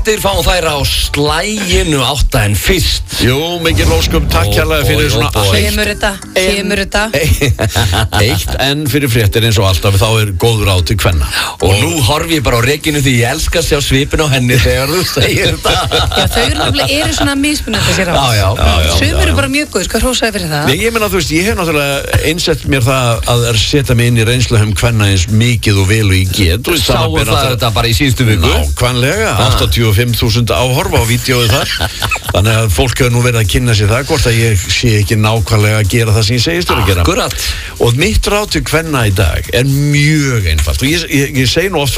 fréttir fáum þær á slæginu 8 en fyrst. Jú, mikið lóskum, takk kærlega fyrir svona Kemur þetta Eitt en fyrir fréttir eins og alltaf þá góður á til kvenna. Og nú horfi ég bara á Regínu því ég elska að sjá svipin á henni þegar þú segir þetta. Já, þau eru svona mismunandi sér á Sumir eru bara mjög góð, sko hrósaði fyrir það. Nei, ég meina, þú veist, ég hef náttúrulega einsett mér það að setja mig inn í reynsluheim kvenna eins mikið og vel og ég get. Sáu það þetta bara í síðustu viku. Nákvæmlega, 85.000 áhorfa á vídeóið þar. Þannig að fólk hefur nú verið að kynna sér það, hvort að ég sé ekki nákvæmlega að gera það sem ég segist að gera. Akkurat. Og mitt ráð til kvenna í dag er mjög einfalt. Og ég segi nú oft